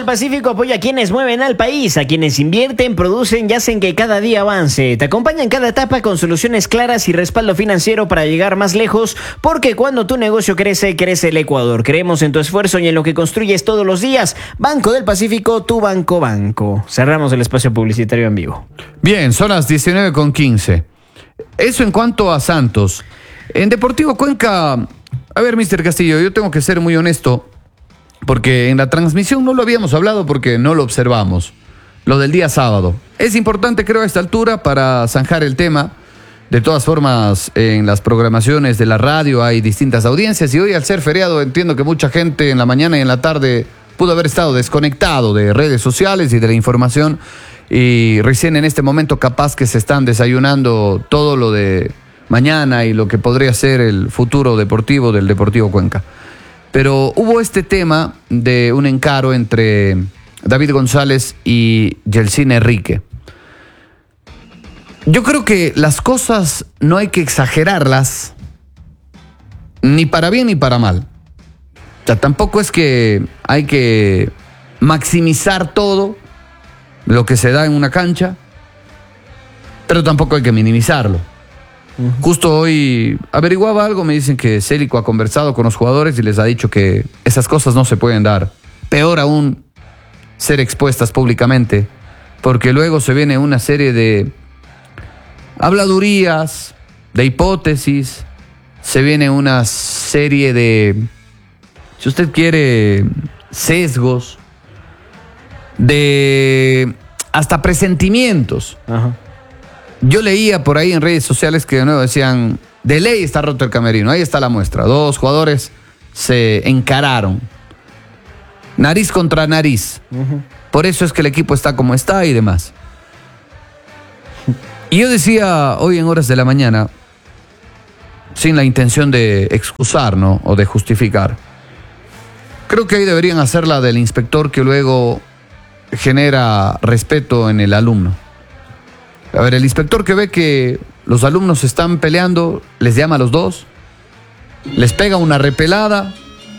Pacífico apoya a quienes mueven al país, a quienes invierten, producen y hacen que cada día avance. Te acompaña en cada etapa con soluciones claras y respaldo financiero para llegar más lejos, porque cuando tu negocio crece, crece el Ecuador. Creemos en tu esfuerzo y en lo que construyes todos los días. Banco del Pacífico, tu banco. Cerramos el espacio publicitario en vivo. Bien, son las 19:15. Eso en cuanto a Santos. En Deportivo Cuenca, a ver, Mr. Castillo, yo tengo que ser muy honesto, porque en la transmisión no lo habíamos hablado porque no lo observamos. Lo del día sábado. Es importante, creo, a esta altura para zanjar el tema. De todas formas, en las programaciones de la radio hay distintas audiencias y hoy, al ser feriado, entiendo que mucha gente en la mañana y en la tarde pudo haber estado desconectado de redes sociales y de la información, y recién en este momento capaz que se están desayunando todo lo de mañana y lo que podría ser el futuro deportivo del Deportivo Cuenca. Pero hubo este tema de un encaro entre David González y Yeltsin Enrique. Yo creo que las cosas no hay que exagerarlas, ni para bien ni para mal. O sea, tampoco es que hay que maximizar todo lo que se da en una cancha, pero tampoco hay que minimizarlo. Justo hoy averiguaba algo, me dicen que Célico ha conversado con los jugadores y les ha dicho que esas cosas no se pueden dar. Peor aún, ser expuestas públicamente, porque luego se viene una serie de habladurías, de hipótesis, se viene una serie de, si usted quiere, sesgos, de hasta presentimientos. Ajá. Yo leía por ahí en redes sociales que de nuevo decían, de ley está roto el camerino. Ahí está la muestra. Dos jugadores se encararon. Nariz contra nariz. Por eso es que el equipo está como está y demás. Y yo decía hoy en horas de la mañana, sin la intención de excusar, ¿no?, o de justificar, creo que ahí deberían hacer la del inspector que luego genera respeto en el alumno. A ver, el inspector que ve que los alumnos están peleando, les llama a los dos, les pega una repelada,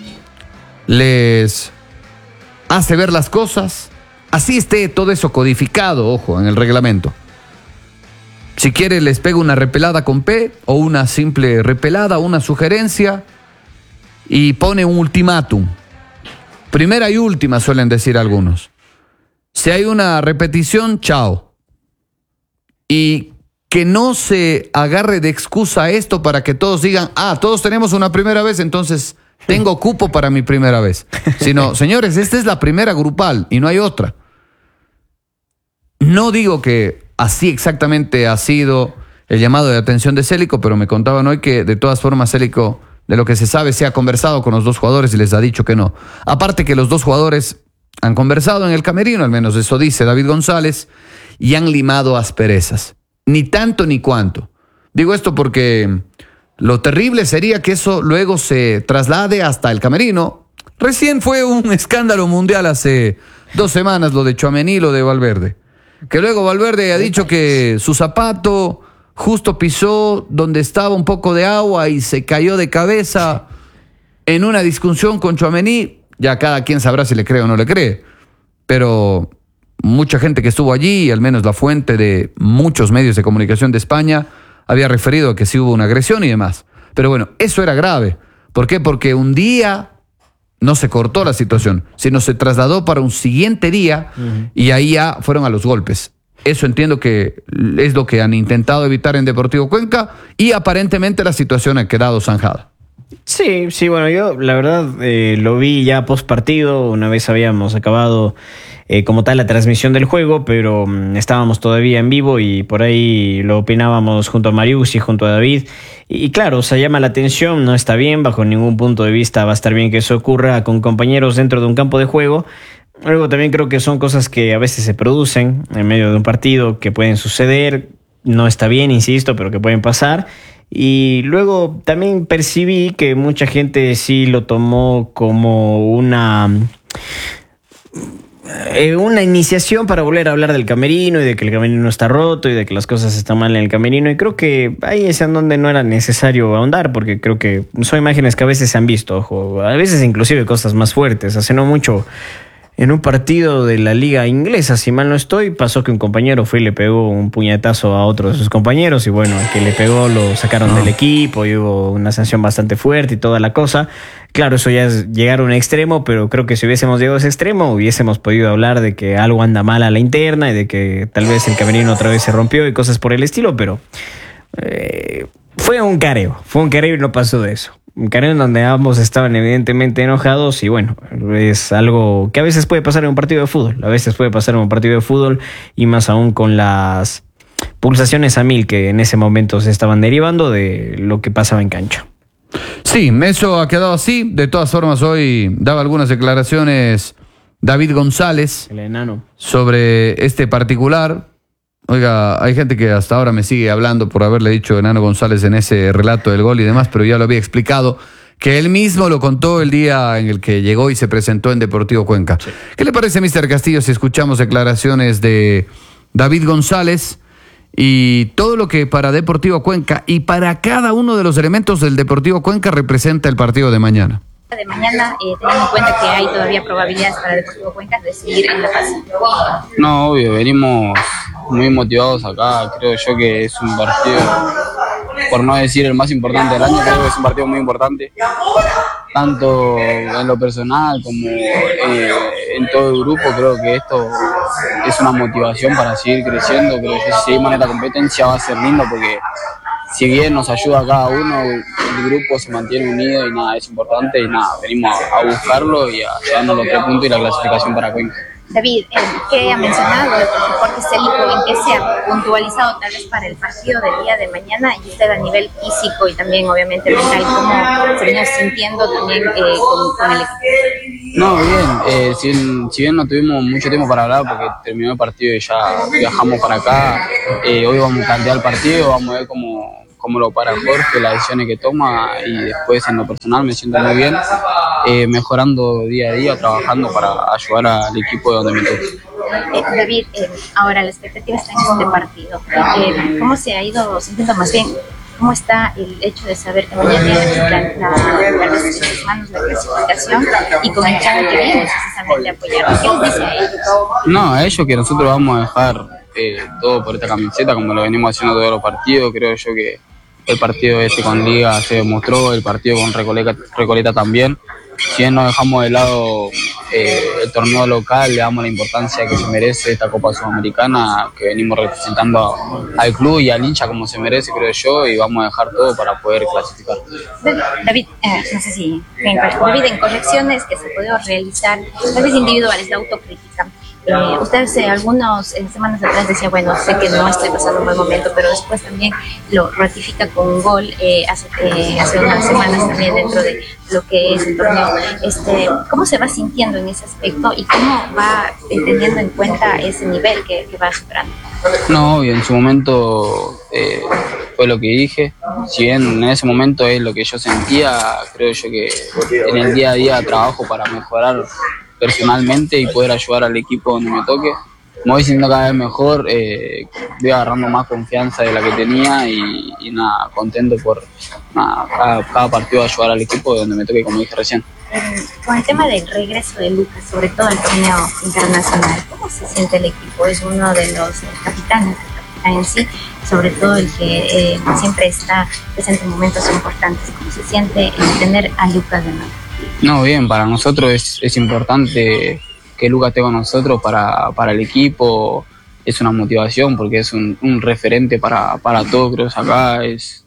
les hace ver las cosas, así esté todo eso codificado, ojo, en el reglamento. Si quiere, les pega una repelada con P o una simple repelada, una sugerencia, y pone un ultimátum. Primera y última, suelen decir algunos. Si hay una repetición, chao. Y que no se agarre de excusa esto para que todos digan, todos tenemos una primera vez, entonces tengo cupo para mi primera vez. Sino, señores, esta es la primera grupal y no hay otra. No digo que así exactamente ha sido el llamado de atención de Célico, pero me contaban hoy que de todas formas Célico, de lo que se sabe, se ha conversado con los dos jugadores y les ha dicho que no. Aparte que los dos jugadores han conversado en el camerino, al menos eso dice David González, y han limado asperezas. Ni tanto ni cuanto. Digo esto porque lo terrible sería que eso luego se traslade hasta el camerino. Recién fue un escándalo mundial hace 2 semanas lo de Tchouaméni, lo de Valverde. Que luego Valverde ha dicho que su zapato justo pisó donde estaba un poco de agua y se cayó de cabeza en una discusión con Tchouaméni. Ya cada quien sabrá si le cree o no le cree. Pero mucha gente que estuvo allí, al menos la fuente de muchos medios de comunicación de España, había referido a que sí hubo una agresión y demás. Pero bueno, eso era grave. ¿Por qué? Porque un día no se cortó la situación, sino se trasladó para un siguiente día y ahí ya fueron a los golpes. Eso entiendo que es lo que han intentado evitar en Deportivo Cuenca y aparentemente la situación ha quedado zanjada. Sí, bueno, yo la verdad lo vi ya post partido, una vez habíamos acabado como tal la transmisión del juego, pero estábamos todavía en vivo y por ahí lo opinábamos junto a Marius y junto a David. Y claro, o sea, llama la atención, no está bien, bajo ningún punto de vista va a estar bien que eso ocurra con compañeros dentro de un campo de juego. Luego también creo que son cosas que a veces se producen en medio de un partido, que pueden suceder, no está bien, insisto, pero que pueden pasar. Y luego también percibí que mucha gente sí lo tomó como una iniciación para volver a hablar del camerino y de que el camerino está roto y de que las cosas están mal en el camerino, y creo que ahí es en donde no era necesario ahondar, porque creo que son imágenes que a veces se han visto, ojo, a veces inclusive cosas más fuertes. Hace no mucho en un partido de la liga inglesa, si mal no estoy, pasó que un compañero fue y le pegó un puñetazo a otro de sus compañeros y bueno, el que le pegó lo sacaron del equipo y hubo una sanción bastante fuerte y toda la cosa. Claro, eso ya es llegar a un extremo, pero creo que si hubiésemos llegado a ese extremo hubiésemos podido hablar de que algo anda mal a la interna y de que tal vez el camerino otra vez se rompió y cosas por el estilo, pero fue un careo y no pasó de eso. Un careo en donde ambos estaban evidentemente enojados y bueno, es algo que a veces puede pasar en un partido de fútbol, y más aún con las pulsaciones a mil que en ese momento se estaban derivando de lo que pasaba en cancha. Sí, eso ha quedado así. De todas formas, hoy daba algunas declaraciones David González, el enano, sobre este particular. Oiga, hay gente que hasta ahora me sigue hablando por haberle dicho Enano González en ese relato del gol y demás, pero ya lo había explicado, que él mismo lo contó el día en el que llegó y se presentó en Deportivo Cuenca. Sí. ¿Qué le parece, Mr. Castillo, si escuchamos declaraciones de David González y todo lo que para Deportivo Cuenca y para cada uno de los elementos del Deportivo Cuenca representa el partido de mañana? De mañana, teniendo en cuenta que hay todavía probabilidades para Deportivo Cuenca de seguir en la fase. No, obvio, venimos muy motivados acá. Creo yo que es un partido, por no decir el más importante del año, creo que es un partido muy importante, tanto en lo personal como en todo el grupo. Creo que esto es una motivación para seguir creciendo. Creo que si seguimos en esta competencia va a ser lindo porque si bien nos ayuda a cada uno, el grupo se mantiene unido y nada, es importante y nada, venimos a buscarlo y a llevarnos los 3 puntos y la clasificación para Cuenca. David, ¿qué ha mencionado el transporte célico? ¿En qué se ha puntualizado tal vez para el partido del día de mañana? Y usted a nivel físico y también obviamente mental, ¿cómo se viene sintiendo también con el equipo? No, bien, si bien no tuvimos mucho tiempo para hablar porque terminó el partido y ya viajamos para acá, hoy vamos a plantear el partido, vamos a ver cómo lo para Jorge, las decisiones que toma y después en lo personal me siento muy bien, mejorando día a día, trabajando para ayudar al equipo de donde me toque. David, ahora la expectativa está en este partido. ¿Cómo se ha ido sintiendo más bien? ¿Cómo está el hecho de saber que mañana tiene la decisión en sus manos, la clasificación y con el chavo que viene precisamente apoyar? ¿Qué les dice a ellos? No, a ellos que nosotros vamos a dejar todo por esta camiseta, como lo venimos haciendo todos los partidos. Creo yo que el partido con Liga se demostró, el partido con Recoleta también. Si bien no dejamos de lado el torneo local, le damos la importancia que se merece esta Copa Sudamericana, que venimos representando al club y al hincha como se merece, creo yo, y vamos a dejar todo para poder clasificar. David, no sé si David, en correcciones que se han podido realizar, tal vez individuales, la autocrítica. Usted hace algunas semanas atrás decía, bueno, sé que no estoy pasando un buen momento, pero después también lo ratifica con un gol hace unas semanas también dentro de lo que es el torneo. ¿Cómo se va sintiendo en ese aspecto y cómo va teniendo en cuenta ese nivel que va superando? No, y en su momento fue lo que dije. Si bien en ese momento es lo que yo sentía, creo yo que en el día a día trabajo para mejorar personalmente y poder ayudar al equipo donde me toque. Me voy sintiendo cada vez mejor, voy agarrando más confianza de la que tenía y nada, contento por cada partido ayudar al equipo donde me toque, como dije recién. Con el tema del regreso de Lucas, sobre todo el torneo internacional, ¿cómo se siente el equipo? Es uno de los capitanes en sí, sobre todo el que siempre está presente en momentos importantes. ¿Cómo se siente el tener a Lucas de nuevo? No, bien, para nosotros es importante que Lucas esté con nosotros para el equipo. Es una motivación porque es un referente para todos. Creo que acá es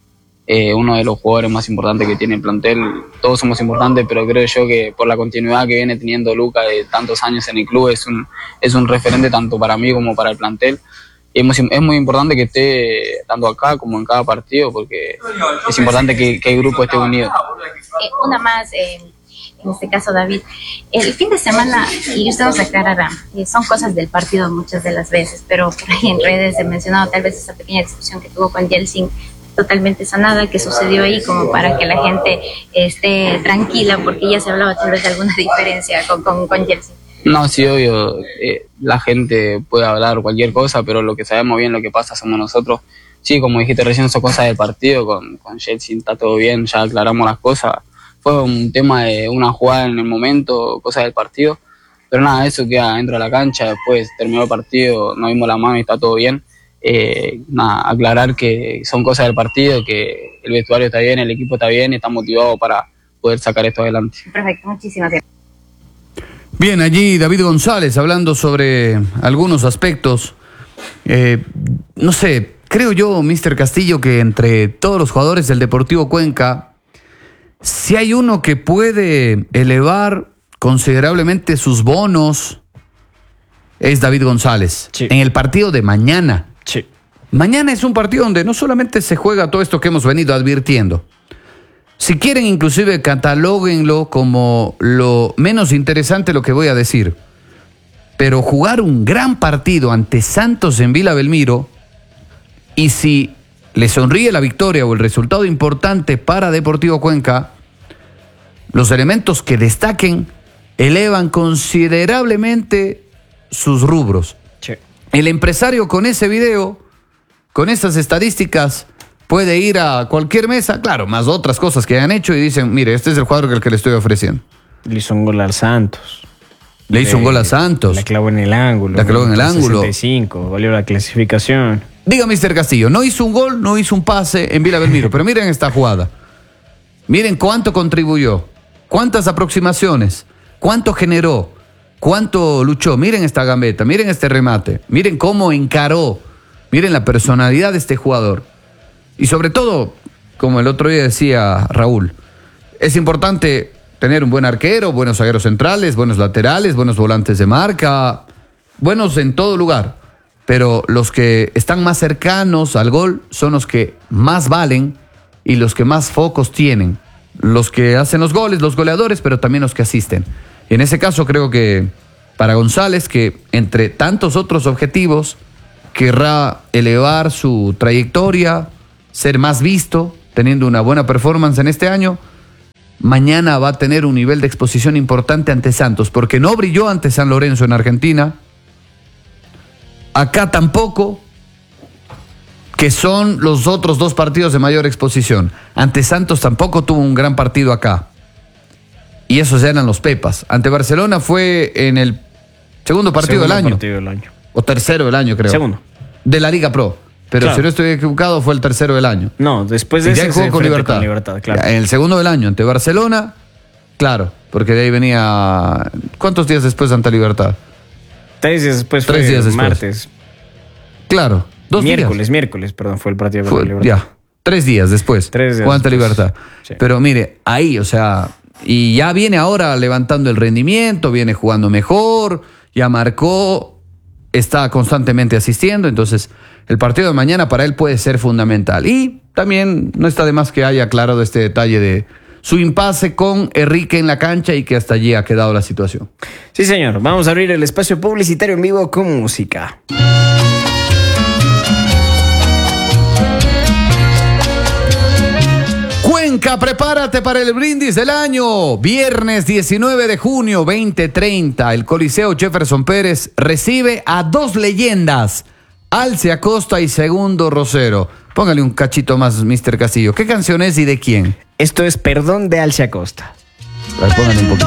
uno de los jugadores más importantes que tiene el plantel. Todos somos importantes, pero creo yo que por la continuidad que viene teniendo Lucas de tantos años en el club es un referente tanto para mí como para el plantel. Es muy importante que esté tanto acá como en cada partido porque es importante que el grupo esté unido. Una más, en este caso David, el fin de semana, y usted nos aclarará, son cosas del partido muchas de las veces, pero por ahí en redes he mencionado tal vez esa pequeña discusión que tuvo con Yeltsin, totalmente sanada, que sucedió ahí como para que la gente esté tranquila porque ya se hablaba tal vez de alguna diferencia con Yeltsin. No, sí, obvio, la gente puede hablar cualquier cosa, pero lo que sabemos bien lo que pasa somos nosotros. Sí, como dijiste recién, son cosas del partido, con Yeltsin está todo bien, ya aclaramos las cosas. Fue un tema de una jugada en el momento, cosas del partido, Pero nada, eso queda dentro de la cancha. Después terminó el partido, nos dimos la mano y está todo bien. Nada, aclarar que son cosas del partido, que el vestuario está bien, el equipo está bien y está motivado para poder sacar esto adelante. Perfecto, muchísimas gracias. Bien, allí David González hablando sobre algunos aspectos. No sé, creo yo, Mr. Castillo, que entre todos los jugadores del Deportivo Cuenca, si hay uno que puede elevar considerablemente sus bonos, es David González. Sí. En el partido de mañana. Sí. Mañana es un partido donde no solamente se juega todo esto que hemos venido advirtiendo. Si quieren, inclusive catalóguenlo como lo menos interesante lo que voy a decir. Pero jugar un gran partido ante Santos en Vila Belmiro, y si le sonríe la victoria o el resultado importante para Deportivo Cuenca, los elementos que destaquen elevan considerablemente sus rubros. Sí. El empresario con ese video, con esas estadísticas, puede ir a cualquier mesa, claro, más otras cosas que hayan hecho y dicen, mire, este es el jugador que le estoy ofreciendo. Le hizo un gol al Santos. Le hizo un gol a Santos. La clavó en el ángulo. La clavó en el ángulo. 65, valió la clasificación. Diga, Mr. Castillo, no hizo un gol, no hizo un pase en Vila Belmiro, pero miren esta jugada. Miren cuánto contribuyó, cuántas aproximaciones, cuánto generó, cuánto luchó. Miren esta gambeta, miren este remate, miren cómo encaró, miren la personalidad de este jugador. Y sobre todo, como el otro día decía Raúl, es importante tener un buen arquero, buenos zagueros centrales, buenos laterales, buenos volantes de marca, buenos en todo lugar. Pero los que están más cercanos al gol son los que más valen y los que más focos tienen. Los que hacen los goles, los goleadores, pero también los que asisten. Y en ese caso creo que para González, que entre tantos otros objetivos, querrá elevar su trayectoria, ser más visto, teniendo una buena performance en este año, mañana va a tener un nivel de exposición importante ante Santos, porque no brilló ante San Lorenzo en Argentina, acá tampoco, que son los otros dos partidos de mayor exposición. Ante Santos tampoco tuvo un gran partido acá, y esos ya eran los Pepas. Ante Barcelona fue en el segundo partido del año, o tercero del año, creo. Segundo. De la Liga Pro. Pero claro, si no estoy equivocado, fue el tercero del año. No, después de y ya ese jugó con Libertad. Claro. En el segundo del año, ante Barcelona, claro, porque de ahí venía... ¿Cuántos días después ante Libertad? 3 días después. 3 días después. Martes. Claro, 2 días. Miércoles, perdón, fue el partido con Libertad. Ya, 3 días después. 3 días jugó ante después. Libertad. Sí. Pero mire, ahí, o sea, y ya viene ahora levantando el rendimiento, viene jugando mejor, ya marcó, está constantemente asistiendo, entonces el partido de mañana para él puede ser fundamental. Y también no está de más que haya aclarado este detalle de su impasse con Enrique en la cancha y que hasta allí ha quedado la situación. Sí, señor. Vamos a abrir el espacio publicitario en vivo con música. Cuenca, prepárate para el brindis del año. Viernes 19 de junio 2030, el Coliseo Jefferson Pérez recibe a dos leyendas, Alce Acosta y Segundo Rosero. Póngale un cachito más, Mr. Castillo. ¿Qué canción es y de quién? Esto es Perdón de Alce Acosta. A ver, póngale un poquito.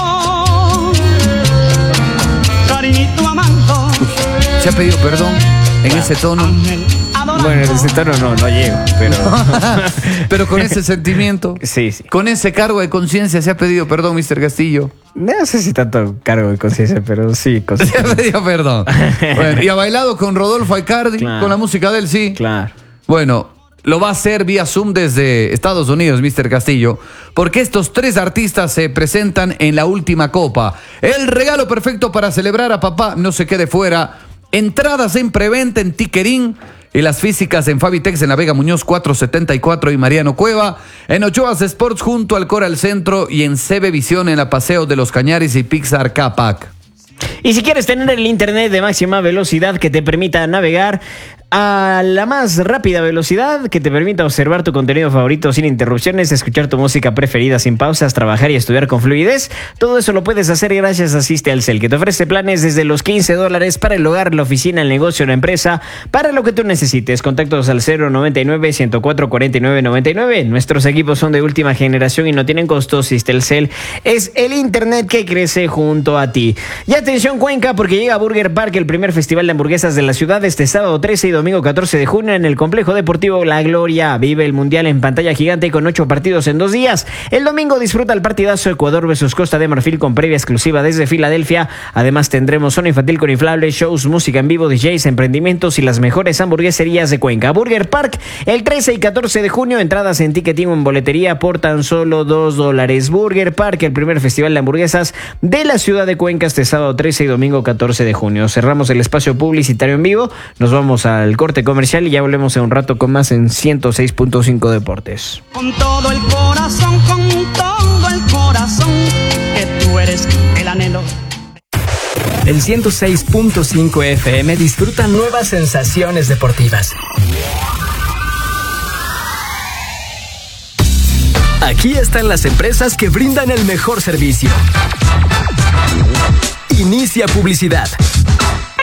¿Se ha pedido perdón en ese tono? Bueno, en ese tono no llego, pero... Pero con ese sentimiento. Sí. Con ese cargo de conciencia se ha pedido perdón, Mr. Castillo. No sé si tanto cargo de conciencia, pero sí. Se ha pedido perdón. Bueno, y ha bailado con Rodolfo Aicardi, claro, con la música de él, sí. Claro. Bueno, lo va a hacer vía Zoom desde Estados Unidos, Mr. Castillo, porque estos tres artistas se presentan en la última copa. El regalo perfecto para celebrar a papá, no se quede fuera. Entradas en preventa en Tiquerín y las físicas en Fabitex en la Vega Muñoz 474 y Mariano Cueva, en Ochoas Sports junto al Coral Centro y en CB Visión en la Paseo de los Cañares y Pixar Capac. Y si quieres tener el internet de máxima velocidad que te permita navegar a la más rápida velocidad que te permita observar tu contenido favorito sin interrupciones, escuchar tu música preferida sin pausas, trabajar y estudiar con fluidez. Todo eso lo puedes hacer gracias a Asistelcel, que te ofrece planes desde los $15 para el hogar, la oficina, el negocio, la empresa, para lo que tú necesites. Contactos al 099-104-4999. Nuestros equipos son de última generación y no tienen costos. Asistelcel es el internet que crece junto a ti. Y atención Cuenca, porque llega Burger Park, el primer festival de hamburguesas de la ciudad, este sábado 13 y domingo 14 de junio en el complejo deportivo La Gloria. Vive el mundial en pantalla gigante con 8 partidos en 2 días. El domingo disfruta el partidazo Ecuador versus Costa de Marfil con previa exclusiva desde Filadelfia. Además tendremos zona infantil con inflables, shows, música en vivo, DJs, emprendimientos y las mejores hamburgueserías de Cuenca. Burger Park el 13 y 14 de junio. Entradas en Ticketing o en boletería por tan solo $2. Burger Park, el primer festival de hamburguesas de la ciudad de Cuenca, este sábado 13 y domingo 14 de junio. Cerramos el espacio publicitario en vivo. Nos vamos al corte comercial y ya volvemos en un rato con más en 106.5 Deportes. Con todo el corazón, que tú eres el anhelo. El 106.5 FM disfruta nuevas sensaciones deportivas. Aquí están las empresas que brindan el mejor servicio. Inicia publicidad.